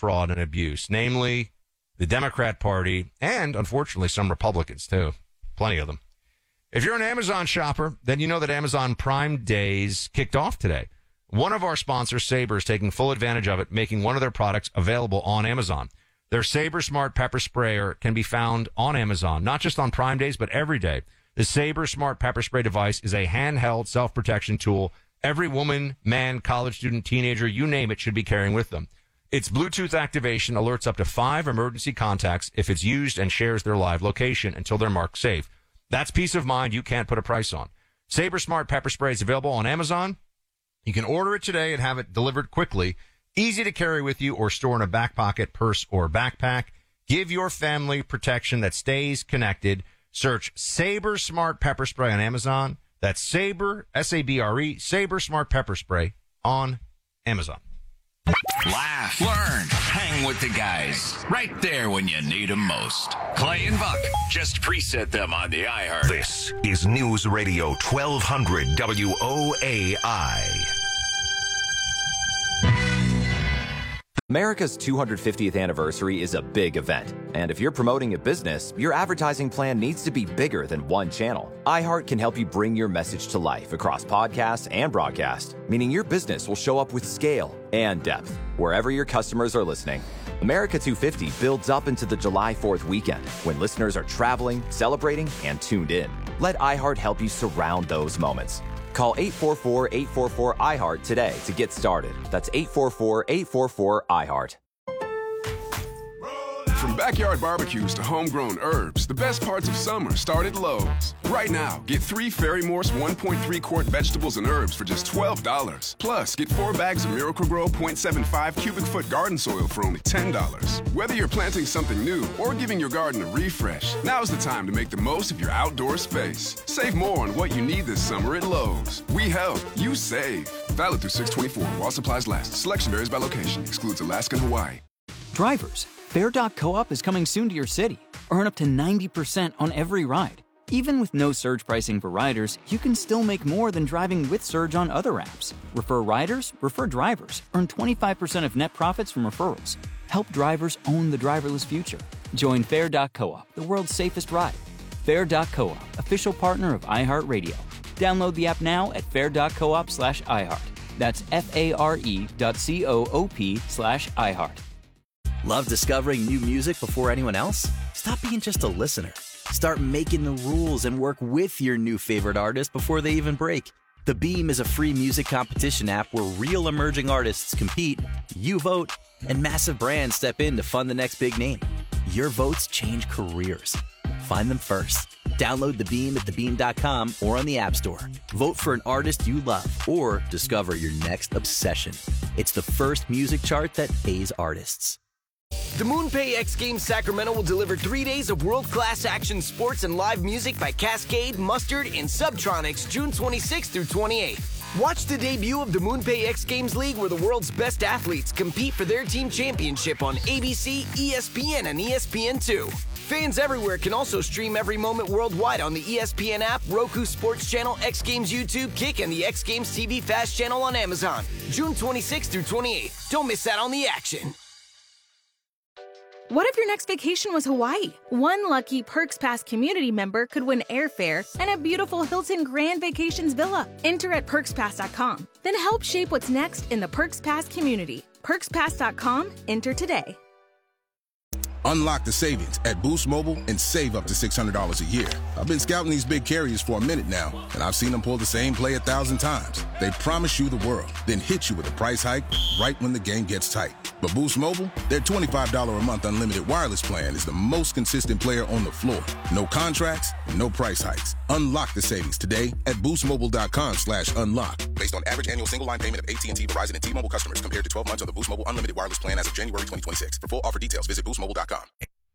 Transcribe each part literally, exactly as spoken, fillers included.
fraud and abuse, namely the Democrat Party and, unfortunately, some Republicans, too. Plenty of them. If you're an Amazon shopper, then you know that Amazon Prime Days kicked off today. One of our sponsors, Sabre, is taking full advantage of it, making one of their products available on Amazon. Their Sabre Smart Pepper Sprayer can be found on Amazon, not just on Prime Days, but every day. The Sabre Smart Pepper Spray device is a handheld self-protection tool every woman, man, college student, teenager, you name it, should be carrying with them. Its Bluetooth activation alerts up to five emergency contacts if it's used and shares their live location until they're marked safe. That's peace of mind you can't put a price on. Sabre Smart Pepper Spray is available on Amazon. You can order it today and have it delivered quickly. Easy to carry with you or store in a back pocket, purse, or backpack. Give your family protection that stays connected. Search Sabre Smart Pepper Spray on Amazon. That's Sabre, S A B R E, Sabre Smart Pepper Spray on Amazon. Laugh, learn, hang with the guys. Right there when you need them most. Clay and Buck, just preset them on the iHeart. This is News Radio twelve hundred W O A I. America's two hundred fiftieth anniversary is a big event, and if you're promoting a business, your advertising plan needs to be bigger than one channel. iHeart can help you bring your message to life across podcasts and broadcast, meaning your business will show up with scale and depth wherever your customers are listening. America two fifty builds up into the July fourth weekend when listeners are traveling, celebrating, and tuned in. Let iHeart help you surround those moments. Call eight four four, eight four four, I heart today to get started. That's eight four four, eight four four, I heart. From backyard barbecues to homegrown herbs, the best parts of summer start at Lowe's. Right now, get three Fairy Morse one point three quart vegetables and herbs for just twelve dollars. Plus, get four bags of Miracle-Gro point seven five cubic foot garden soil for only ten dollars. Whether you're planting something new or giving your garden a refresh, now's the time to make the most of your outdoor space. Save more on what you need this summer at Lowe's. We help, you save. Valid through six twenty-four while supplies last. Selection varies by location. Excludes Alaska and Hawaii. Drivers, Fair dot co-op is coming soon to your city. Earn up to ninety percent on every ride. Even with no surge pricing for riders, you can still make more than driving with Surge on other apps. Refer riders, refer drivers. Earn twenty-five percent of net profits from referrals. Help drivers own the driverless future. Join Fair dot co-op, the world's safest ride. Fair dot co-op, official partner of iHeartRadio. Download the app now at fair dot coop slash iHeart. That's F-A-R-E dot C-O-O-P slash iHeart. Love discovering new music before anyone else? Stop being just a listener. Start making the rules and work with your new favorite artist before they even break. The Beam is a free music competition app where real emerging artists compete, you vote, and massive brands step in to fund the next big name. Your votes change careers. Find them first. Download The Beam at the beam dot com or on the App Store. Vote for an artist you love or discover your next obsession. It's the first music chart that pays artists. The MoonPay X Games Sacramento will deliver three days of world-class action sports and live music by Cascade, Mustard, and Subtronics June twenty-sixth through twenty-eighth. Watch the debut of the MoonPay X Games League where the world's best athletes compete for their team championship on A B C, E S P N, and E S P N two. Fans everywhere can also stream every moment worldwide on the E S P N app, Roku Sports Channel, X Games YouTube, Kick, and the X Games T V Fast Channel on Amazon. June twenty-sixth through twenty-eighth. Don't miss out on the action. What if your next vacation was Hawaii? One lucky Perks Pass community member could win airfare and a beautiful Hilton Grand Vacations villa. Enter at perks pass dot com. Then help shape what's next in the Perks Pass community. perks pass dot com. Enter today. Unlock the savings at Boost Mobile and save up to six hundred dollars a year. I've been scouting these big carriers for a minute now, and I've seen them pull the same play a thousand times. They promise you the world, then hit you with a price hike right when the game gets tight. But Boost Mobile, their twenty-five dollars a month unlimited wireless plan is the most consistent player on the floor. No contracts, no price hikes. Unlock the savings today at boost mobile dot com slash unlock. Based on average annual single line payment of A T and T, Verizon, and T-Mobile customers compared to twelve months on the Boost Mobile unlimited wireless plan as of January twenty twenty-six. For full offer details, visit boost mobile dot com.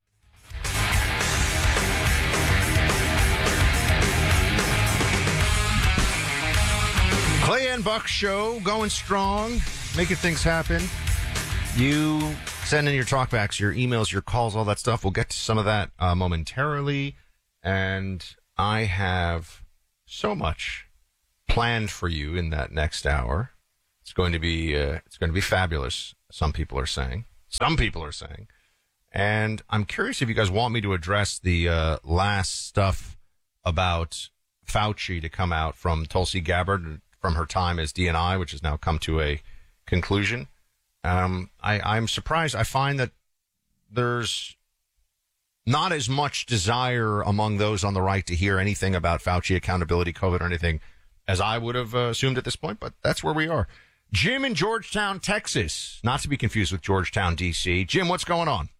Clay and Buck Show, going strong, making things happen. You send in your talkbacks, your emails, your calls, all that stuff. We'll get to some of that uh, momentarily. And I have so much planned for you in that next hour. It's going to be uh, it's going to be fabulous, some people are saying. some people are saying. And I'm curious if you guys want me to address the uh, last stuff about Fauci to come out from Tulsi Gabbard from her time as D N I, which has now come to a conclusion. Um, I, I'm surprised. I find that there's not as much desire among those on the right to hear anything about Fauci, accountability, COVID, or anything as I would have uh, assumed at this point, but that's where we are. Jim in Georgetown, Texas, not to be confused with Georgetown, D C. Jim, what's going on?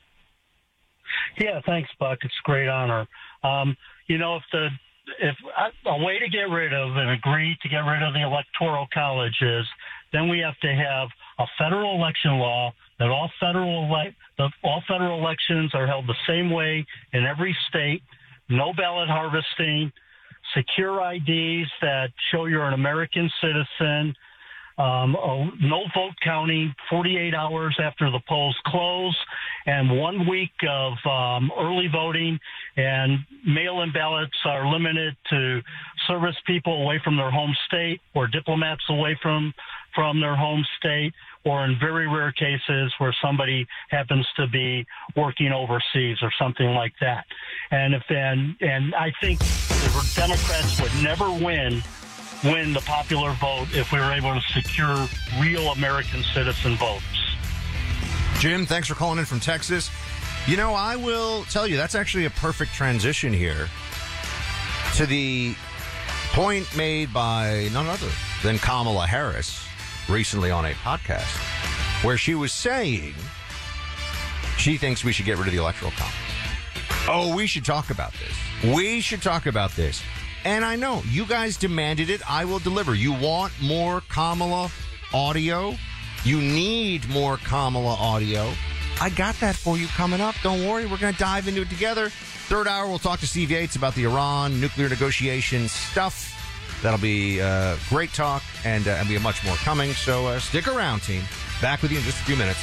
Yeah, thanks, Buck. It's a great honor. Um, you know, if the if a way to get rid of and agree to get rid of the Electoral College is, then we have to have a federal election law that all federal ele- the, all federal elections are held the same way in every state. No ballot harvesting, secure I Ds that show you're an American citizen. Um, uh, no vote counting forty-eight hours after the polls close, and one week of um, early voting, and mail-in ballots are limited to service people away from their home state or diplomats away from from their home state, or in very rare cases where somebody happens to be working overseas or something like that. And if and and I think the Democrats would never win. win the popular vote if we were able to secure real American citizen votes. Jim, thanks for calling in from Texas. You know, I will tell you, that's actually a perfect transition here to the point made by none other than Kamala Harris recently on a podcast where she was saying she thinks we should get rid of the Electoral College. Oh, we should talk about this. We should talk about this. And I know you guys demanded it. I will deliver. You want more Kamala audio? You need more Kamala audio. I got that for you coming up. Don't worry. We're going to dive into it together. Third hour, we'll talk to Steve Yates about the Iran nuclear negotiation stuff. That'll be uh, great talk, and uh, and we have much more coming. So uh, stick around, team. Back with you in just a few minutes.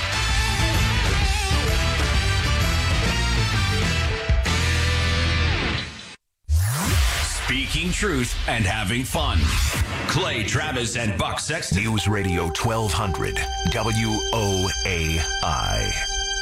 Speaking truth and having fun. Clay Travis and Buck Sexton. News Radio twelve hundred W O A I.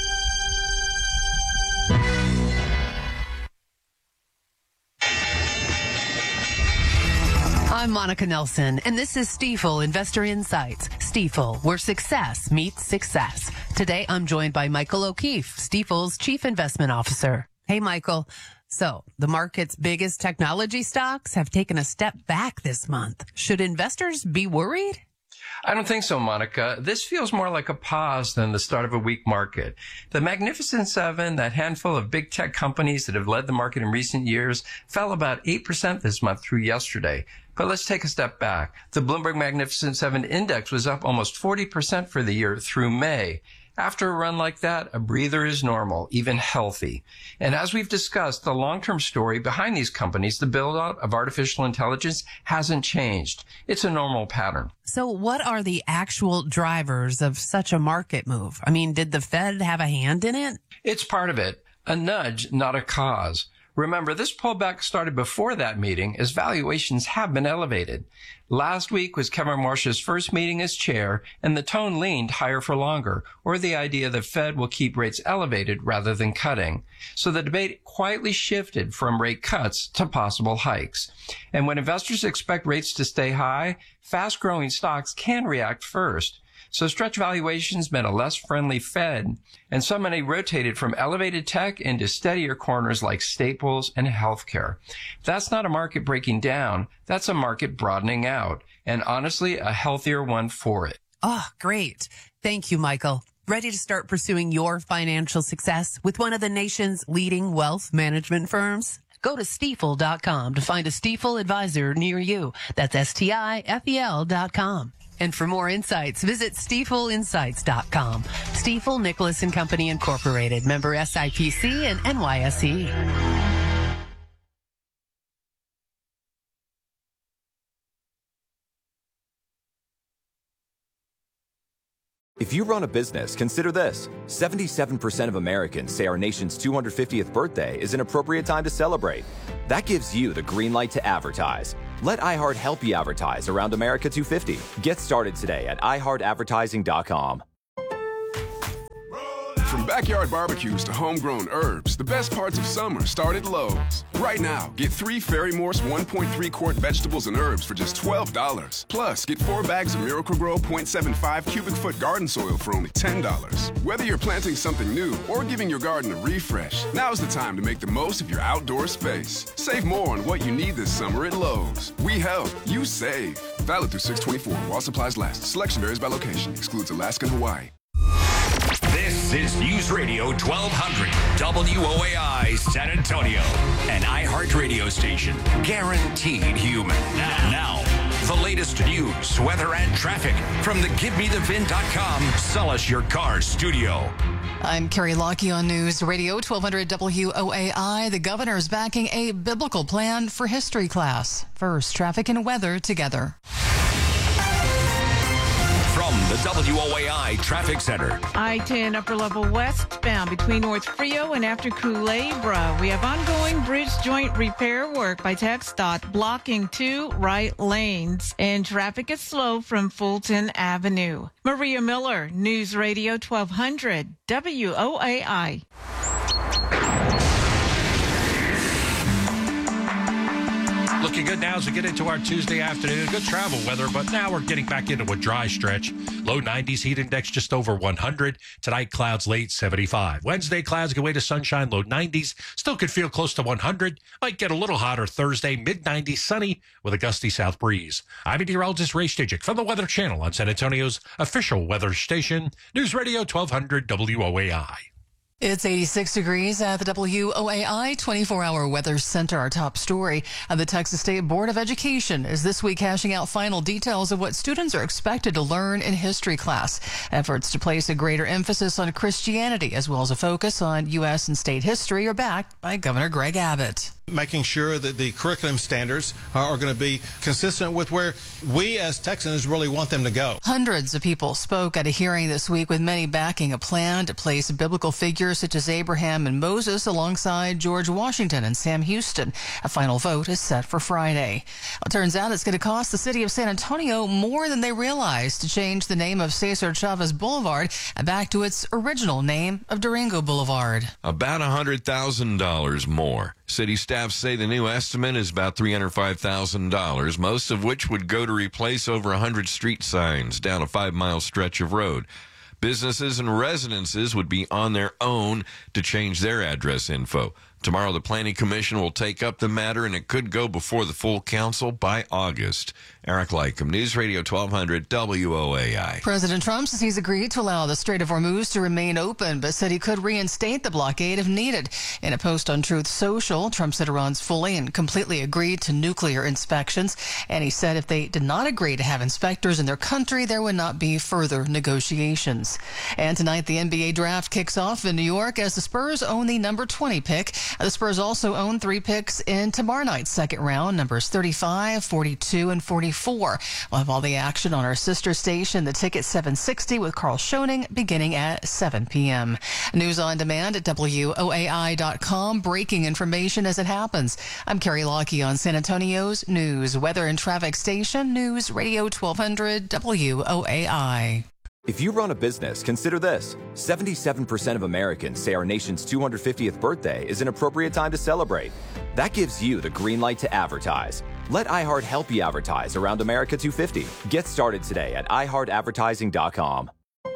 I'm Monica Nelson, and this is Stifel Investor Insights. Stifel, where success meets success. Today, I'm joined by Michael O'Keefe, Stifel's Chief Investment Officer. Hey, Michael. So, the market's biggest technology stocks have taken a step back this month. Should investors be worried? I don't think so, Monica. This feels more like a pause than the start of a weak market. The Magnificent Seven, that handful of big tech companies that have led the market in recent years, fell about eight percent this month through yesterday. But let's take a step back. The Bloomberg Magnificent Seven index was up almost forty percent for the year through May. After a run like that, a breather is normal, even healthy. And as we've discussed, the long-term story behind these companies, the build-out of artificial intelligence, hasn't changed. It's a normal pattern. So what are the actual drivers of such a market move? I mean, did the Fed have a hand in it? It's part of it. A nudge, not a cause. Remember, this pullback started before that meeting as valuations have been elevated. Last week was Kevin Marsh's first meeting as chair, and the tone leaned higher for longer, or the idea that Fed will keep rates elevated rather than cutting. So the debate quietly shifted from rate cuts to possible hikes. And when investors expect rates to stay high, fast-growing stocks can react first. So stretch valuations meant a less friendly Fed, and so many rotated from elevated tech into steadier corners like staples and healthcare. That's not a market breaking down. That's a market broadening out, and honestly, a healthier one for it. Oh, great. Thank you, Michael. Ready to start pursuing your financial success with one of the nation's leading wealth management firms? Go to Stifel dot com to find a Stifel advisor near you. That's S T I F E L dot com. And for more insights, visit Stifel Insights dot com. Stifel Nicholas and Company Incorporated, member S I P C and N Y S E. If you run a business, consider this. seventy-seven percent of Americans say our nation's two hundred fiftieth birthday is an appropriate time to celebrate. That gives you the green light to advertise. Let iHeart help you advertise around America two fifty. Get started today at i heart advertising dot com. From backyard barbecues to homegrown herbs, the best parts of summer start at Lowe's. Right now, get three Fairy Morse one point three quart vegetables and herbs for just twelve dollars. Plus, get four bags of Miracle-Gro point seven five cubic foot garden soil for only ten dollars. Whether you're planting something new or giving your garden a refresh, now's the time to make the most of your outdoor space. Save more on what you need this summer at Lowe's. We help, you save. Valid through six twenty-four while supplies last. Selection varies by location. Excludes Alaska and Hawaii. This is News Radio twelve hundred W O A I San Antonio, an iHeart radio station guaranteed human. Now, the latest news, weather, and traffic from the Give Me The Vin dot com Sell Us Your Car studio. I'm Carrie Lockie on News Radio twelve hundred W O A I. The governor is backing a biblical plan for history class. First, traffic and weather together. From the W O A I Traffic Center. I ten upper level westbound between North Frio and after Culebra. We have ongoing bridge joint repair work by TxDOT blocking two right lanes, and traffic is slow from Fulton Avenue. Maria Miller, News Radio twelve hundred W O A I. Looking good now as we get into our Tuesday afternoon. Good travel weather, but now we're getting back into a dry stretch. Low nineties, heat index just over one hundred. Tonight, clouds late seventy-five. Wednesday, clouds go away to sunshine, low nineties. Still could feel close to one hundred. Might get a little hotter Thursday, mid nineties, sunny with a gusty south breeze. I'm meteorologist Ray Stajic from the Weather Channel on San Antonio's official weather station, News Radio twelve hundred W O A I. It's eighty-six degrees at the W O A I twenty-four hour Weather Center. Our top story, the Texas State Board of Education is this week hashing out final details of what students are expected to learn in history class. Efforts to place a greater emphasis on Christianity as well as a focus on U S and state history are backed by Governor Greg Abbott. Making sure that the curriculum standards are going to be consistent with where we as Texans really want them to go. Hundreds of people spoke at a hearing this week, with many backing a plan to place biblical figures such as Abraham and Moses alongside George Washington and Sam Houston. A final vote is set for Friday. Well, it turns out it's going to cost the city of San Antonio more than they realized to change the name of Cesar Chavez Boulevard back to its original name of Durango Boulevard. About one hundred thousand dollars more. City staff say the new estimate is about three hundred five thousand dollars, most of which would go to replace over one hundred street signs down a five-mile stretch of road. Businesses and residences would be on their own to change their address info. Tomorrow, the Planning Commission will take up the matter, and it could go before the full council by August. Eric Lycum, News Radio twelve hundred W O A I. President Trump says he's agreed to allow the Strait of Hormuz to remain open, but said he could reinstate the blockade if needed. In a post on Truth Social, Trump said Iran's fully and completely agreed to nuclear inspections, and he said if they did not agree to have inspectors in their country, there would not be further negotiations. And tonight, the N B A draft kicks off in New York as the Spurs own the number twenty pick. The Spurs also own three picks in tomorrow night's second round, numbers thirty-five, forty-two, and forty-four. We'll have all the action on our sister station, The Ticket seven sixty, with Carl Schoening, beginning at seven p.m. News on demand at W O A I dot com. Breaking information as it happens. I'm Carrie Lockie on San Antonio's News, Weather, and Traffic Station, News Radio twelve hundred W O A I. If you run a business, consider this. seventy-seven percent of Americans say our nation's two hundred fiftieth birthday is an appropriate time to celebrate. That gives you the green light to advertise. Let iHeart help you advertise around America two fifty. Get started today at i heart advertising dot com.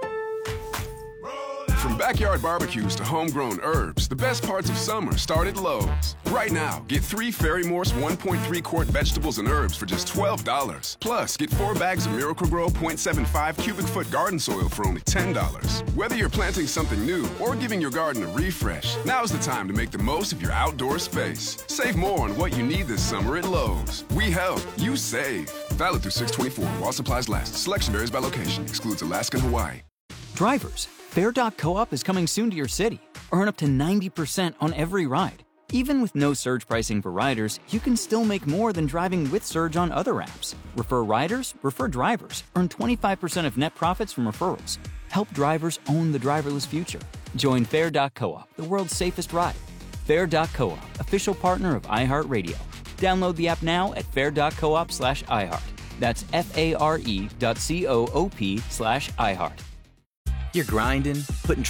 From backyard barbecues to homegrown herbs, the best parts of summer start at Lowe's. Right now, get three Fairy Morse one point three quart vegetables and herbs for just twelve dollars. Plus, get four bags of Miracle-Gro point seven five cubic foot garden soil for only ten dollars. Whether you're planting something new or giving your garden a refresh, now's the time to make the most of your outdoor space. Save more on what you need this summer at Lowe's. We help, you save. Valid through six twenty-four while supplies last. Selection varies by location. Excludes Alaska and Hawaii. Drivers, Fair dot co-op is coming soon to your city. Earn up to ninety percent on every ride. Even with no surge pricing for riders, you can still make more than driving with surge on other apps. Refer riders, refer drivers. Earn twenty-five percent of net profits from referrals. Help drivers own the driverless future. Join Fair dot co-op, the world's safest ride. Fair dot co-op, official partner of iHeartRadio. Download the app now at fair dot coop slash iHeart. That's F-A-R-E dot C-O-O-P slash iHeart. You're grinding, putting